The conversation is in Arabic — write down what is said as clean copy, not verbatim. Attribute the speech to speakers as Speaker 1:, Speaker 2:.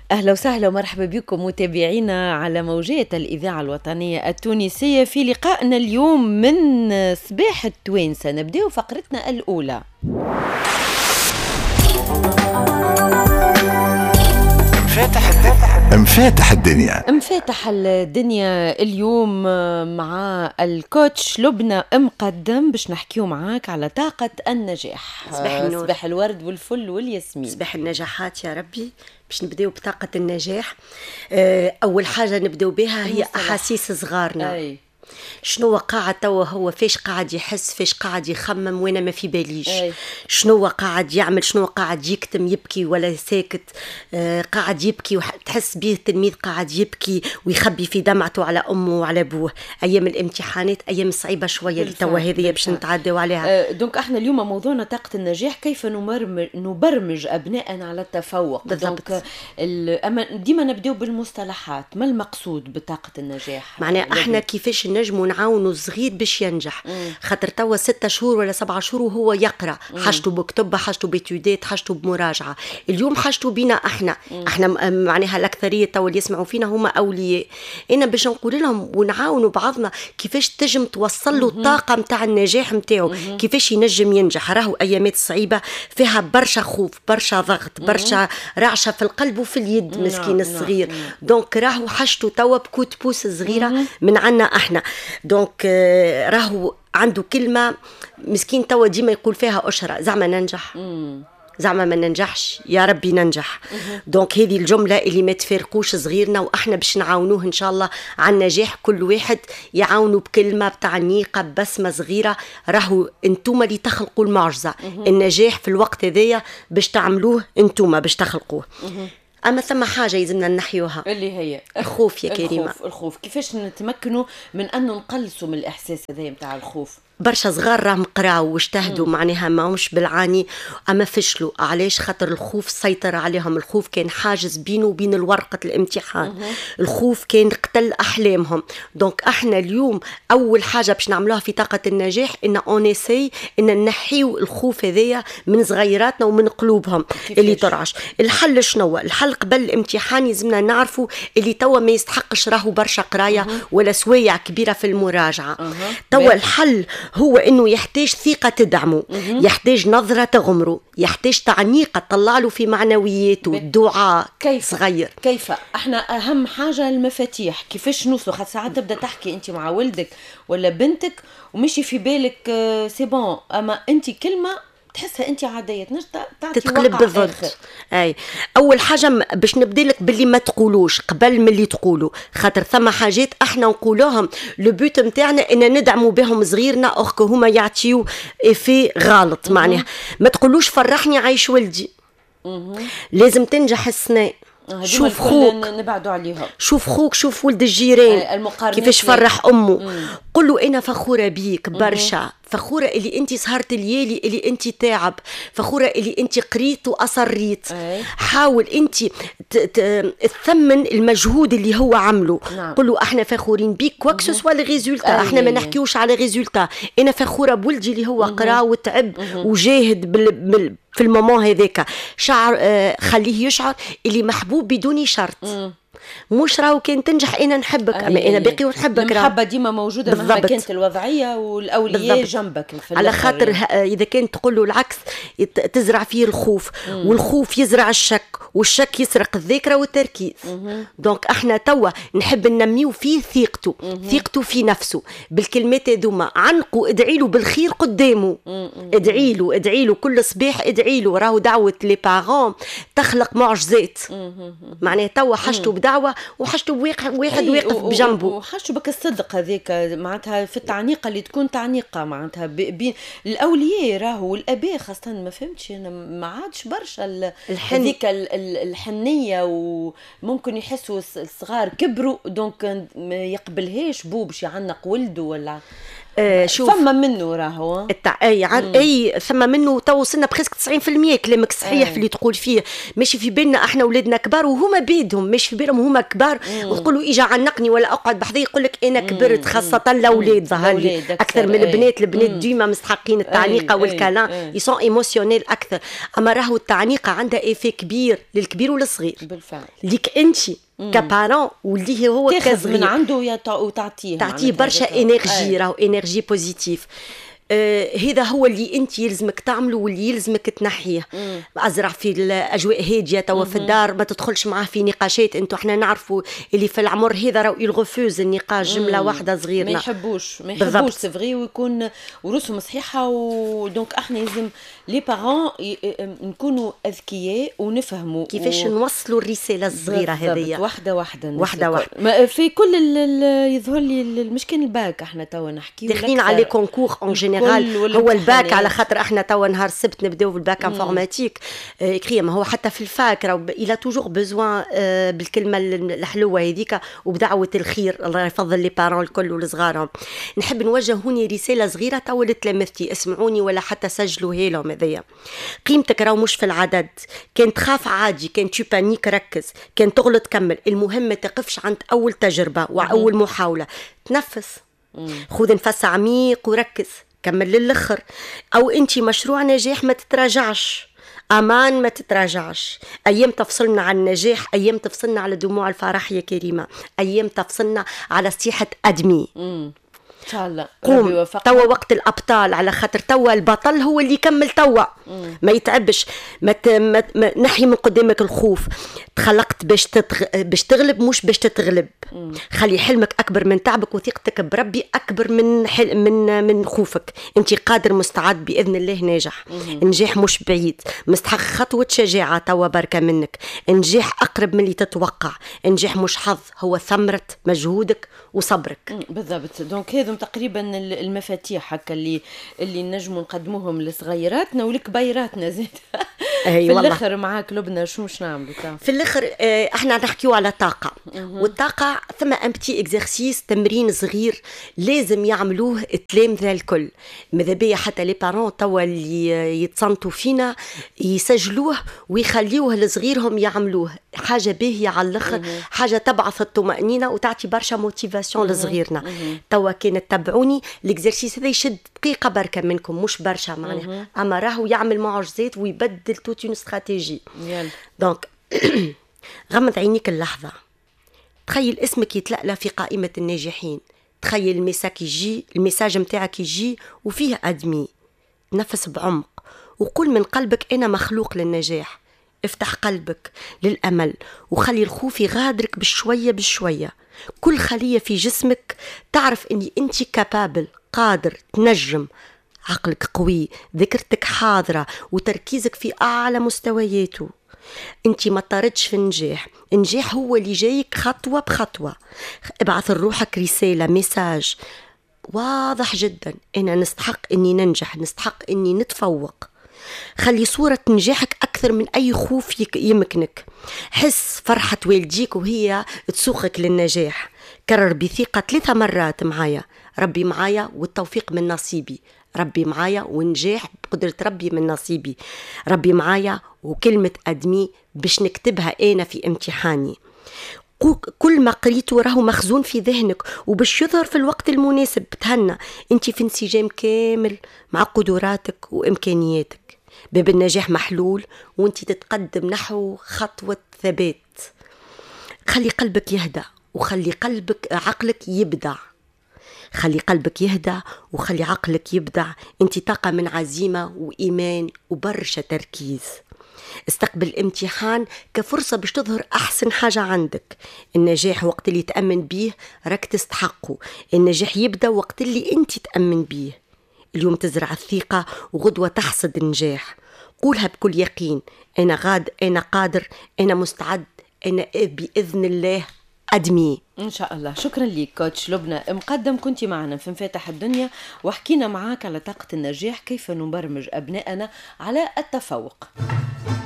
Speaker 1: أهلا وسهلا ومرحبا بكم متابعينا على موجات الإذاعة الوطنية التونسية في لقائنا اليوم من صباح التوانسة. نبدأ فقرتنا الأولى.
Speaker 2: مفاتح الدنيا
Speaker 1: اليوم مع الكوتش لبنى مقدم باش نحكيو معاك على طاقة النجاح.
Speaker 3: صباح النور،
Speaker 1: صباح الورد والفل والياسمين،
Speaker 3: صباح النجاحات يا ربي. باش نبداو بطاقة النجاح. أول حاجة نبداو بها هي أحاسيس صغارنا. شنو قاعد توا هو فيش قاعد يحس، فيش قاعد يخمم، وانا ما في باليش. شنو قاعد يعمل، شنو قاعد يكتم، يبكي ولا ساكت. قاعد يبكي وتحس به التلميذ قاعد يبكي ويخبي في دمعته على امه وعلى ابوه. ايام الامتحانات ايام صعيبه شويه اللي توا هذه باش نتعداو عليها.
Speaker 1: دونك احنا اليوم موضوعنا طاقه النجاح، كيف نبرمج ابنائنا على التفوق.
Speaker 3: بالضبط.
Speaker 1: ديما نبداو بالمصطلحات. ما المقصود بطاقه النجاح؟
Speaker 3: معناها احنا كيفاش نجموا نعاونوا الصغير باش ينجح. خاطر توا 6 شهور ولا 7 شهور وهو يقرا، حاجته بكتبه، حاجته بتيودات، حاجته بمراجعه. اليوم حاجته بينا احنا معناها الاكثريه توا اللي يسمعوا فينا هما اولياء. انا باش نقول لهم ونعاونوا بعضنا كيفاش تنجم توصل له الطاقه نتاع النجاح نتاعو، كيفاش ينجم ينجح. راهو ايامات صعيبه فيها برشا خوف، برشا ضغط، برشا رعشه في القلب وفي اليد. مسكين الصغير. دونك راهو حاجته توا بكوت بوس صغيره من عنا احنا. دونك راهو عنده كلمة مسكين توا ديما يقول فيها أشرة، زعما ننجح، زعما ما ننجحش، يا ربي ننجح. دونك هذه الجملة اللي ما تفارقوش صغيرنا، وإحنا باش نعاونوه إن شاء الله على النجاح. كل واحد يعاونوا بكلمة بتاع نيقة، بسمة صغيرة. راهو انتوما اللي تخلقوا المعجزة. النجاح في الوقت هذايا باش تعملوه انتوما، باش تخلقوه. أما ثم حاجة يلزمنا نحيوها
Speaker 1: اللي هي
Speaker 3: الخوف يا كريمة.
Speaker 1: الخوف كيفاش نتمكنوا من أنه نقلصوا من الإحساس هذا متاع الخوف؟
Speaker 3: برشا صغار راهم قراو واجتهدوا معناها ما همش بالعاني، اما فشلوا. علاش؟ خاطر الخوف سيطر عليهم. الخوف كان حاجز بينه وبين ورقة الامتحان. الخوف كان قتل احلامهم. دونك احنا اليوم اول حاجه باش نعملوها في طاقه النجاح ان اونيسي ان نحيو الخوف هذايا من صغيراتنا ومن قلوبهم اللي ترعش. الحل شنو؟ الحل قبل الامتحان يلزمنا نعرفوا اللي توا ما يستحقش راهو برشا قرايه ولا سوايع كبيره في المراجعه. توا الحل هو انه يحتاج ثقة تدعمه، يحتاج نظرة تغمره، يحتاج تعنيقة تطلع له في معنوياته، الدعاء.
Speaker 1: كيف
Speaker 3: صغير
Speaker 1: كيف احنا اهم حاجة المفاتيح. كيفاش نوصلوا؟ خاطر ساعات تبدا تحكي انت مع ولدك ولا بنتك ومشي في بالك سي بون، اما انت كلمة تحسها انت عاديه
Speaker 3: تتقلب بالضبط. اي اول حاجه باش نبدا لك باللي ما تقولوش قبل من اللي تقولوا. خاطر ثم حاجات احنا نقولوهم لو بوت نتاعنا ان ندعموا بهم صغيرنا اخك هما يعطيو في غلط. معناها ما تقولوش فرحني عايش ولدي، لازم تنجح السنه. شوف خوك،
Speaker 1: نبعدوا عليهم.
Speaker 3: شوف خوك، شوف ولد الجيران كيفاش فرح امه. قل له انا فخوره بيك برشا، فخوره اللي انت سهرت الليالي، اللي انت تعب، فخوره اللي انت قريت واصريت. حاول انت تثمن المجهود اللي هو عمله. قل له احنا فخورين بيك كوكسوس ولا ريزولتا. احنا ما نحكيوش على ريزولتا. انا فخوره بولدي اللي هو قرا وتعب وجاهد في المومون هذاك. شعر خليه يشعر اللي محبوب بدون شرط. مش راهو كان تنجح انا نحبك، اما انا باقي ونحبك.
Speaker 1: المحبه ديما موجوده مهما كانت الوضعيه والاولياء جنبك.
Speaker 3: على خاطر اذا كنت تقول له العكس تزرع فيه الخوف، والخوف يزرع الشك، والشك يسرق الذاكره والتركيز. دونك احنا توا نحب ننميو فيه ثقته، ثقته في نفسه بالكلمات هذوما. عنقوا ادعي له بالخير قدامه. ادعي له كل صباح، ادعي له. راهو دعوه لي بارون تخلق معجزات. معناها توا حاجته بدعوه وحاجته واحد واقف بجنبه،
Speaker 1: وحاجته بك الصدق هذيك معناتها في التعنيقه اللي تكون تعنيقه معناتها بين الاولياء. راهو والاباء خاصه ما فهمتش انا ما عادش برشا هذيك الحنيه، وممكن يحسوا الصغار كبروا دونك ما يقبلهاش بو باش يعنق ولده ولا
Speaker 3: شوف
Speaker 1: فما منه راهو
Speaker 3: اي ثم منه تو وصلنا بخسك 90%. كلامك صحيح في اللي تقول فيه. ماشي في بالنا احنا ولادنا كبار وهما بيدهم، مش في بالهم هما كبار وتقولوا اجا عنقني ولا اقعد بحذي يقول لك انا كبرت. خاصه الاولاد ظهر لي اكثر من البنات. البنات ديما مستحقين التعنيقه والكلام، يسون ايموسيونيل اكثر. اما راهو التعنيقه عندها ايفي كبير للكبير والصغير
Speaker 1: بالفعل.
Speaker 3: ليك انت كبارون واللي هو
Speaker 1: تاخذ من عنده وتعطيه
Speaker 3: برشا انرجي. راهو انرجي بوزيتيف. هذا هو اللي انت يلزمك تعمله واللي يلزمك تنحيه. ازرع في الاجواء هاديه توا في الدار، ما تدخلش معاه في نقاشات. انتو احنا نعرفوا اللي في العمر هذا راهو يلغفوز النقاش جمله واحده صغيرنا،
Speaker 1: ما يحبوش سي ويكون وروسهم صحيحه. ودونك احنا لازم لي بارون نكونوا اذكياء ونفهموا
Speaker 3: كيفاش نوصلوا الرساله الصغيره هذه
Speaker 1: واحده
Speaker 3: واحده.
Speaker 1: في كل يظهر لي المشكل الباك. احنا توا نحكيو
Speaker 3: داخلين على كونكور اون جينيرال. هو الباك على خاطر احنا توا نهار السبت نبداو بالباك انفورماتيك كريا. ما هو حتى في الفاك راهو الى توجور بزوان بالكلمه الحلوه هذيك وبدعوه الخير. الله يفضل لي بارون الكل والصغار. نحب نوجه هوني رساله صغيره توا لتلامذتي، اسمعوني ولا حتى سجلوها لهم. هذيا قيمتك راهو مش في العدد. كان تخاف عادي، كان تو بانيك ركز، كان تغلط كمل. المهم ما تقفش عند اول تجربه واول محاوله. تنفس، خذ نفس عميق وركز، كمل للآخر. أو أنت مشروع نجاح ما تتراجعش، أمان ما تتراجعش. أيام تفصلنا عن النجاح، أيام تفصلنا على دموع الفرح يا كريمة، أيام تفصلنا على صيحة أدمي.
Speaker 1: إن شاء الله
Speaker 3: قوم. توا وقت الأبطال، على خاطر توا البطل هو اللي يكمل. توا ما يتعبش. ما نحي من قدامك الخوف. تخلقت باش تغلب مش باش تتغلب. خلي حلمك أكبر من تعبك وثقتك بربي أكبر من خوفك. أنت قادر مستعد بإذن الله ناجح. النجاح مش بعيد، مستحق خطوة شجاعة توا بركة منك. النجاح أقرب من اللي تتوقع. النجاح مش حظ، هو ثمرة مجهودك وصبرك.
Speaker 1: بالضبط. دونك هذم تقريبا المفاتيح هكا اللي نجموا نقدموهم لصغيراتنا ولكبيراتنا زيد. في الاخر معاك لبنى شو مش نعملوا
Speaker 3: في الاخر؟ احنا نحكيو على طاقه. والطاقه ثم امبتي اكزرسيس، تمرين صغير لازم يعملوه التلامذه الكل. ماذا بيا حتى لي بارون توا اللي يتصنتوا فينا يسجلوه ويخليوه لصغيرهم يعملوه. حاجه باهيه على الاخر، حاجه تبعث الطمانينه وتعطي برشا موتيفاسيون لصغيرنا. توا كانت تبعوني الاكزرسيس هذا يشد دقيقه بركه منكم، مش برشا معناها، اما راهو يعمل معجزات ويبدل توت اون استراتيجي. دونك غمض عينيك اللحظه، تخيل اسمك يتلألأ في قائمه الناجحين. تخيل الميساج متاعك يجي وفيه ادمي. تنفس بعمق وقول من قلبك انا مخلوق للنجاح. افتح قلبك للأمل وخلي الخوف يغادرك بشوية بشوية. كل خلية في جسمك تعرف اني انت كابابل، قادر، تنجم. عقلك قوي، ذاكرتك حاضرة وتركيزك في أعلى مستوياته. انت ما طردش في النجاح هو اللي جايك خطوة بخطوة. ابعث لروحك رسالة، ميساج واضح جدا: أنا نستحق اني ننجح، نستحق اني نتفوق. خلي صورة نجاحك أكثر من أي خوف يمكنك. حس فرحة والديك وهي تسوقك للنجاح. كرر بثقة 3 مرات معايا: ربي معايا والتوفيق من نصيبي، ربي معايا ونجاح بقدرة ربي من نصيبي، ربي معايا وكلمة أدمي باش نكتبها أنا في امتحاني. كل ما قريته راهو مخزون في ذهنك وباش يظهر في الوقت المناسب. تهنى، انت في انسجام كامل مع قدراتك وإمكانياتك. باب النجاح محلول وانت تتقدم نحو خطوة ثبات. خلي قلبك يهدأ وخلي عقلك يبدع. خلي قلبك يهدأ وخلي عقلك يبدع. انت طاقة من عزيمة وإيمان وبرشا تركيز. استقبل الامتحان كفرصة باش تظهر أحسن حاجة عندك. النجاح وقت اللي تأمن بيه راك تستحقه. النجاح يبدأ وقت اللي انت تأمن بيه. اليوم تزرع الثقة وغدوة تحصد النجاح. قولها بكل يقين: أنا قادر، أنا مستعد، أنا بإذن الله أدمي.
Speaker 1: إن شاء الله. شكرا لك كوتش لبنى مقدم، كنتي معنا في مفاتح الدنيا وحكينا معاك على طاقة النجاح، كيف نبرمج أبنائنا على التفوق.